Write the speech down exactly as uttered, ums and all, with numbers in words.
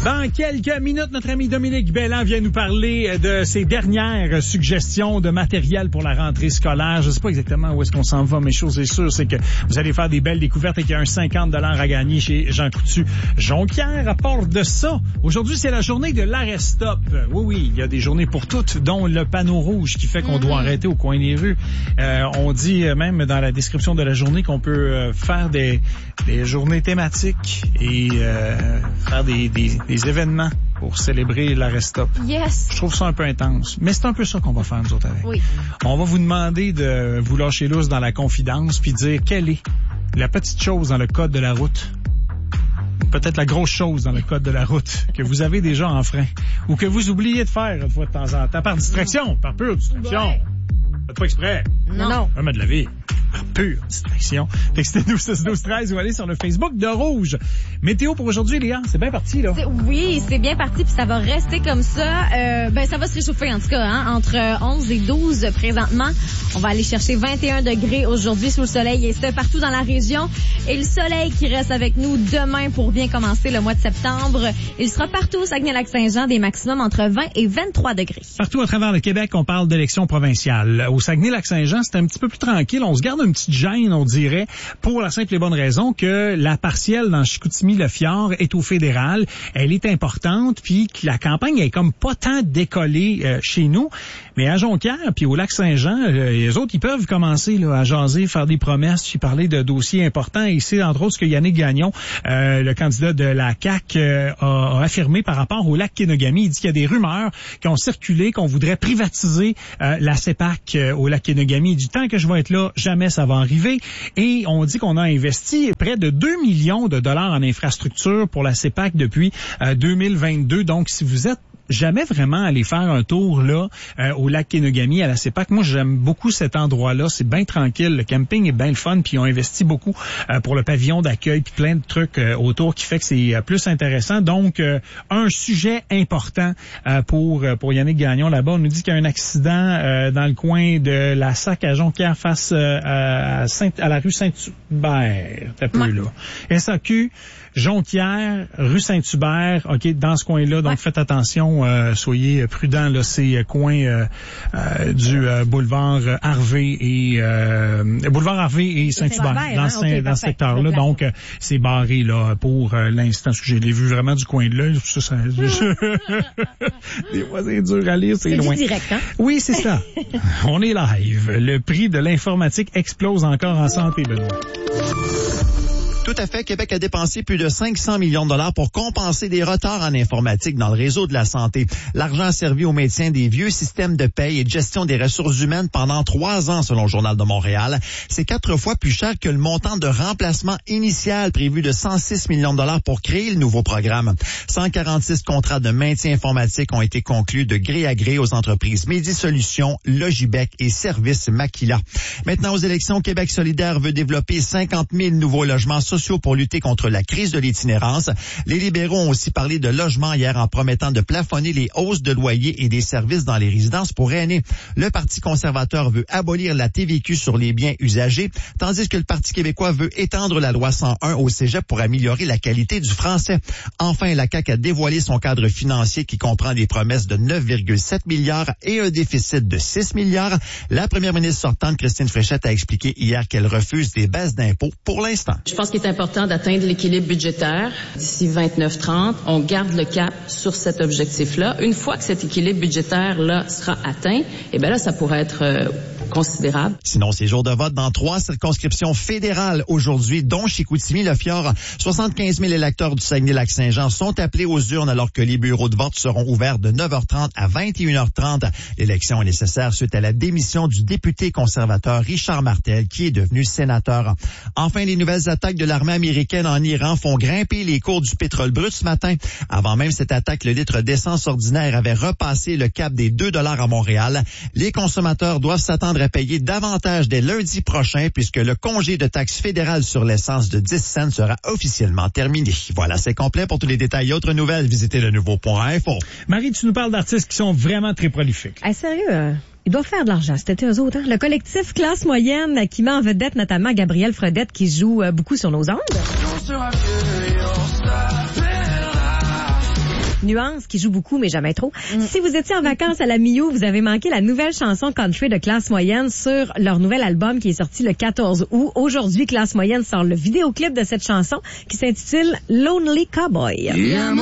Dans quelques minutes, notre ami Dominique Belland vient nous parler de ses dernières suggestions de matériel pour la rentrée scolaire. Je ne sais pas exactement où est-ce qu'on s'en va, mais chose est sûre, c'est que vous allez faire des belles découvertes et qu'il y a un cinquante dollars à gagner chez Jean Coutu Jonquière. À part de ça, aujourd'hui, c'est la journée de l'arrêt stop. Oui, oui, il y a des journées pour toutes, dont le panneau rouge qui fait qu'on doit arrêter au coin des rues. Euh, on dit même dans la description de la journée qu'on peut faire des, des journées thématiques et euh, faire des, des, des événements pour célébrer l'arrêt stop. Yes. Je trouve ça un peu intense, mais c'est un peu ça qu'on va faire nous autres avec. Oui. On va vous demander de vous lâcher lousse dans la confidence puis dire quelle est la petite chose dans le code de la route, peut-être la grosse chose dans le code de la route que vous avez déjà en frein ou que vous oubliez de faire une fois de temps en temps par distraction, par pure distraction. Ouais. Faites pas exprès. Non. non. Un de la vie. Par pure distraction. Textez-nous six douze treize ou allez sur le Facebook de Rouge. Météo pour aujourd'hui, Léa, c'est bien parti, là. C'est, oui, c'est bien parti, puis ça va rester comme ça. Euh, ben, ça va se réchauffer, en tout cas, hein, entre onze et douze présentement. On va aller chercher vingt et un degrés aujourd'hui sous le soleil, et c'est partout dans la région. Et le soleil qui reste avec nous demain pour bien commencer le mois de septembre. Il sera partout au Saguenay-Lac-Saint-Jean, des maximums entre vingt et vingt-trois degrés. Partout à travers le Québec, on parle d'élections provinciales. Au Saguenay-Lac-Saint-Jean, c'est un petit peu plus tranquille. On se garde une petite gêne, on dirait, pour la simple et bonne raison que la partielle dans Chicoutimi-Le-Fjord est au fédéral. Elle est importante, puis que la campagne est comme pas tant décollée euh, chez nous. Mais à Jonquière, puis au Lac-Saint-Jean, euh, les autres, ils peuvent commencer là, à jaser, faire des promesses, puis parler de dossiers importants. Et c'est entre autres ce que Yannick Gagnon, euh, le candidat de la C A Q, euh, a, a affirmé par rapport au lac Kenogami. Il dit qu'il y a des rumeurs qui ont circulé, qu'on voudrait privatiser euh, la C E P A C euh, au lac Kenogami. Il dit, tant que je vais être là, jamais ça va arriver. Et on dit qu'on a investi près de deux millions de dollars en infrastructure pour la C E P A C depuis euh, deux mille vingt-deux. Donc, si vous êtes jamais vraiment aller faire un tour là euh, au lac Kenogami à la C E P A C. Moi, j'aime beaucoup cet endroit-là. C'est bien tranquille. Le camping est bien le fun. Puis ils ont investi beaucoup euh, pour le pavillon d'accueil puis plein de trucs euh, autour qui fait que c'est euh, plus intéressant. Donc, euh, un sujet important euh, pour euh, pour Yannick Gagnon là-bas. On nous dit qu'il y a un accident euh, dans le coin de la Sac à Jonquière face euh, à, Saint, à la rue Saint-Hubert. T'as peu, là. S A Q, Jonquière, rue Saint-Hubert. OK, dans ce coin-là. Donc, ouais. Faites attention. Euh, soyez prudents, là, ces coins euh, euh, du euh, boulevard Harvey et euh, boulevard Harvey et Saint-Hubert, Saint-Hubert, dans, hein? ce, okay, dans ce secteur-là. Donc, euh, c'est barré là pour euh, l'instant. Parce que je l'ai vu vraiment du coin de l'œil. Ça, ça, des fois, c'est dur à lire, c'est, c'est loin. Du direct, hein? Oui, c'est ça. On est live. Le prix de l'informatique explose encore en santé, Benoît. Tout à fait. Québec a dépensé plus de cinq cents millions de dollars pour compenser des retards en informatique dans le réseau de la santé. L'argent a servi au maintien des vieux systèmes de paye et de gestion des ressources humaines pendant trois ans, selon le Journal de Montréal. C'est quatre fois plus cher que le montant de remplacement initial prévu de cent six millions de dollars pour créer le nouveau programme. cent quarante-six contrats de maintien informatique ont été conclus de gré à gré aux entreprises Medi Solutions, Logibec et Service Maquila. Maintenant, aux élections, Québec solidaire veut développer cinquante mille nouveaux logements sociaux pour lutter contre la crise de l'itinérance. Les libéraux ont aussi parlé de logement hier en promettant de plafonner les hausses de loyers et des services dans les résidences pour aînés. Le Parti conservateur veut abolir la T V Q sur les biens usagés, tandis que le Parti québécois veut étendre la loi cent un au cégep pour améliorer la qualité du français. Enfin, la C A Q a dévoilé son cadre financier qui comprend des promesses de neuf virgule sept milliards et un déficit de six milliards. La première ministre sortante, Christine Fréchette, a expliqué hier qu'elle refuse des baisses d'impôts pour l'instant. Je pense qu'il est important d'atteindre l'équilibre budgétaire d'ici vingt-neuf trente. On garde le cap sur cet objectif-là. Une fois que cet équilibre budgétaire-là sera atteint, eh bien là, ça pourrait être euh, considérable. Sinon, c'est jour de vote dans trois circonscriptions fédérales aujourd'hui, dont Chicoutimi-Le-Fjord. soixante-quinze mille électeurs du Saguenay-Lac-Saint-Jean sont appelés aux urnes alors que les bureaux de vote seront ouverts de neuf heures trente à vingt et une heures trente. L'élection est nécessaire suite à la démission du député conservateur Richard Martel, qui est devenu sénateur. Enfin, les nouvelles attaques de l'armée américaine en Iran font grimper les cours du pétrole brut ce matin. Avant même cette attaque, le litre d'essence ordinaire avait repassé le cap des deux dollars à Montréal. Les consommateurs doivent s'attendre à payer davantage dès lundi prochain puisque le congé de taxe fédérale sur l'essence de dix cents sera officiellement terminé. Voilà, c'est complet. Pour tous les détails et autres nouvelles, visitez le nouveau point info. Marie, tu nous parles d'artistes qui sont vraiment très prolifiques. Ah, sérieux, hein? Ils doivent faire de l'argent, c'était eux autres. Hein? Le collectif Classe Moyenne qui met en vedette notamment Gabrielle Fredette qui joue euh, beaucoup sur nos ondes. Nuance qui joue beaucoup, mais jamais trop. Mm. Si vous étiez en vacances à la Miou, vous avez manqué la nouvelle chanson country de Classe Moyenne sur leur nouvel album qui est sorti le quatorze août. Aujourd'hui, Classe Moyenne sort le vidéoclip de cette chanson qui s'intitule Lonely Cowboy. Yeah,